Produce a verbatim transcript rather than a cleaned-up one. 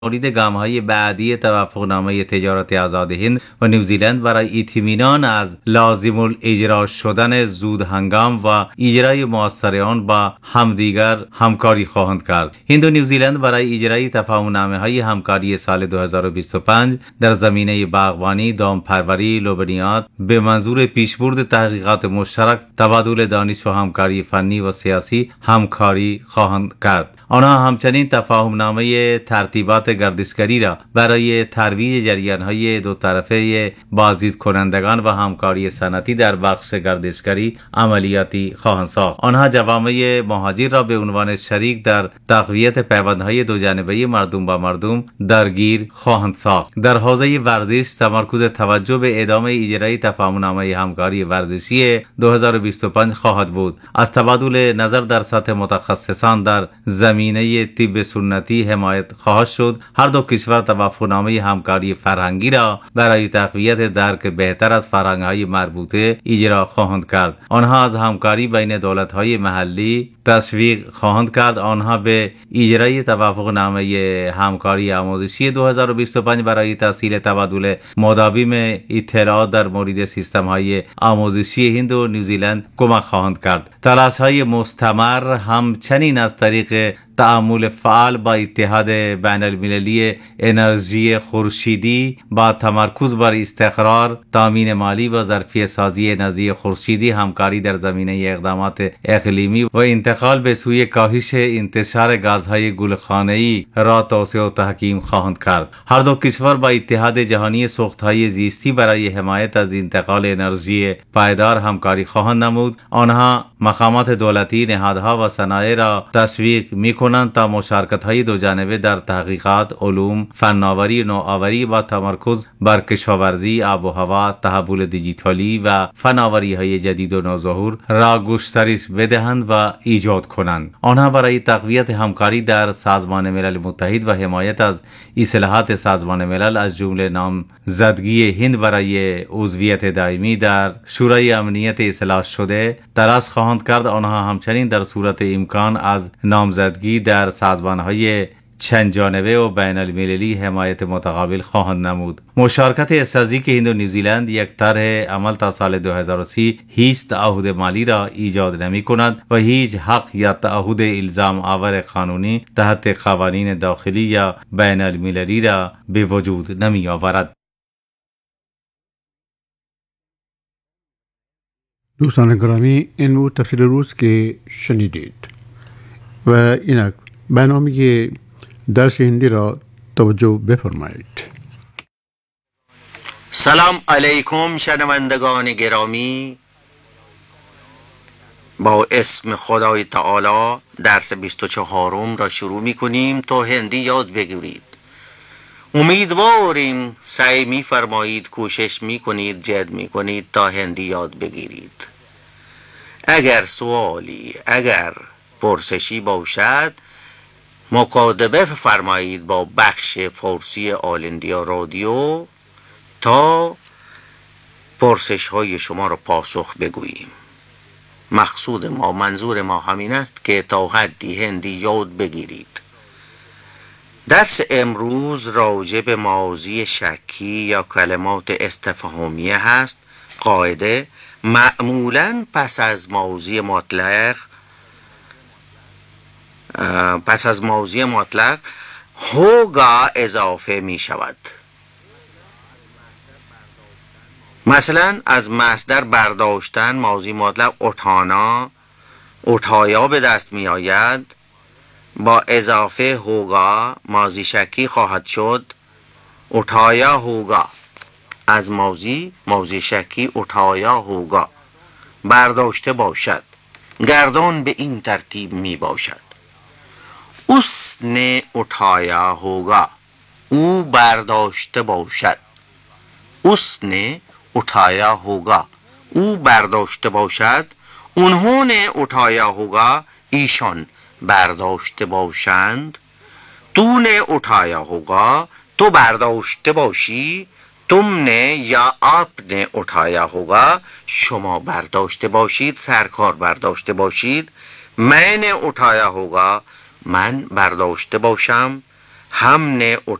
مورد گام‌های بعدی توافقنامه تجارت آزاد هند و نیوزیلند برای اطمینان از لازم الاجرا شدن زود هنگام و اجرای مؤثر آن با همدیگر همکاری خواهند کرد. هند و نیوزیلند برای اجرای تفاهم‌نامه‌های همکاری سال دو هزار و بیست و پنج در زمینه باغبانی، دامپروری، لبنیات به منظور پیشبرد تحقیقات مشترک، تبادل دانش و همکاری فنی و سیاسی همکاری خواهند کرد. آنها همچنین تفاهم‌نامه ترتیبات گردشگری را برای ترویج جریان‌های دو طرفه بازدید کنندگان و همکاری صنعتی در بخش گردشگری عملیاتی خواهند ساخت. آنها جوامع مهاجر را به عنوان شریک در تقویت پیوندهای دو جانبه مردم با مردم درگیر خواهند ساخت. در حوزه ورزش تمرکز توجه به ادامه اجرای تفاهم‌نامه همکاری ورزشی دو هزار و بیست و پنج خواهد بود. از تبادل نظر در سطح متخصصان در زمینه طب سنتی حمایت خواهد شد. هر دو کشور توافقنامه همکاری فرهنگی را برای تقویت درک بهتر از فرهنگ‌های مربوطه اجرا خواهند کرد. آنها از همکاری بین دولت‌های محلی تشویق خواهند کرد. آنها به اجرای توافقنامه همکاری آموزشی دو هزار و بیست و پنج برای تسهیل تبادل مداوم اطلاعات در مورد سیستم‌های آموزشی هند و نیوزیلند کمک خواهند کرد. تلاش‌های مستمر همچنین از طریق تعامل فعال با اتحاد بین المللی انرژی خورشیدی با تمرکز بر استقرار، تامین مالی و ظرفیت سازی انرژی خورشیدی، همکاری در زمینه اقدامات اقلیمی و انتقال به سوی کاهش انتشار گازهای گلخانه‌ای را توسعه و تحکیم خواهند کرد. هر دو کشور با اتحاد جهانی سوخت‌های زیستی برای حمایت از انتقال انرژی پایدار همکاری خواهند نمود. آنها مقامات دولتی، نهادها و صنایع را تشویق می‌کنند تا مشارکت‌های دو جانبه در تحقیقات، علوم، فناوری، نوآوری با تمرکز بر کشاورزی، آب و هوا، تحول دیجیتالی و فناوری‌های جدید و نوظهور را گسترش بدهند و ایجاد کنند. آنها برای تقویت همکاری در سازمان ملل متحد و حمایت از اصلاحات سازمان ملل از جمله نامزدگی هند برای عضویت دائمی در شورای امنیت اصلاح شده تلاش خواهند کرد. آنها همچنین در صورت امکان از نامزدگی در سازمان‌های چند جانبه و بین المللی حمایت متقابل خواهند نمود. مشارکت اساسی که هند و نیوزیلند یک طرح عمل تا سال دو هزار و سی هیچ تعهد مالی را ایجاد نمی کند و هیچ حق یا تعهد الزام آور قانونی تحت قوانین داخلی یا بین المللی را به وجود نمی آورد. دوستان گرامی، این بود تفسیر روز که شنیدید و اینک برنامه درس هندی را توجه بفرمایید. سلام علیکم شنوندگان گرامی، با اسم خدای تعالی درس بیست و چهارم را شروع می کنیم تا هندی یاد بگیرید. امیدواریم سعی می فرمایید، کوشش می کنید، جد می کنید تا هندی یاد بگیرید. اگر سوالی، اگر پرسشی باشد مکاتبه فرمایید با بخش فارسی آل اندیا رادیو تا پرسش های شما را پاسخ بگوییم. مقصود ما، منظور ما همین است که تا حدی هندی یاد بگیرید. درس امروز راجع به ماضی شکی یا کلمات استفهامیه هست. قاعده: معمولاً پس از ماضی مطلق پس از ماضی مطلق هوگا اضافه می شود. مثلا از مصدر برداشتن ماضی مطلق اوتانا، اوتایا به دست می آید. با اضافه هوگا ماضی شکی خواهد شد اوتایا هوگا. از ماضی ماضی شکی اوتایا هوگا برداشته باشد. گردان به این ترتیب می باشد: उसने उठाया होगा، او برداشته باشد. उसने उठाया होगा، او برداشته باشد. उन्होंने उठाया होगा، ایشان برداشته باشند. तूने उठाया होगा، تو برداشته باشی. तुमने یا आपने उठाया होगा، شما برداشته باشید، سرکار برداشته باشید. मैंने उठाया होगा، من برداشته باشم. हमने